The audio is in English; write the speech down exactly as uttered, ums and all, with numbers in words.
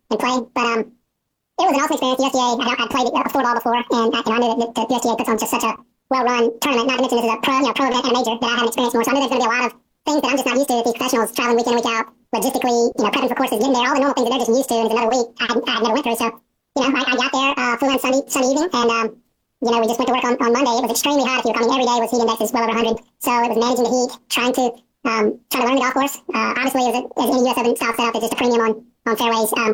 and play. But um, it was an awesome experience. The U S D A, I, I'd played a four ball before, and I, and I knew that the, the U S D A puts on just such a well-run tournament. Not to mention this is a pro, you know, pro event and a major that I haven't experienced more. So I knew there's going to be a lot of things that I'm just not used to. These professionals traveling week in and week out, logistically, you know, prepping for courses, getting there, all the normal things that they're just used to, and it's another week I had, I had never went through. So, you know, I, I got there, uh, flew in Sunday, Sunday evening, and um, you know, we just went to work on, on Monday. It was extremely hot. If you, I mean, every day was heat indexes well over one hundred. So it was managing the heat, trying to um, trying to learn the golf course. Uh, obviously, as, a, as any U S Open style setup, it's just a premium on on fairways. Um,